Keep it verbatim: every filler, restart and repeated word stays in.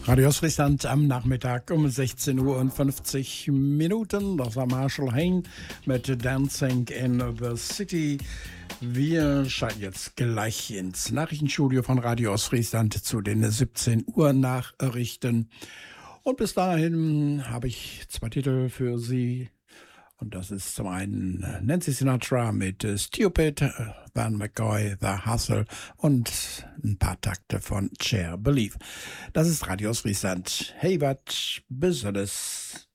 Radio Friesland am Nachmittag um sechzehn Uhr und fünfzig Minuten. Das war Marshall Hain mit Dancing in the City. Wir schalten jetzt gleich ins Nachrichtenstudio von Radio Ostfriesland zu den siebzehn Uhr Nachrichten. Und bis dahin habe ich zwei Titel für Sie. Und das ist zum einen Nancy Sinatra mit Stupid, Van McCoy, The Hustle und ein paar Takte von Cher Believe. Das ist Radio Friesland. Hey, wat Business.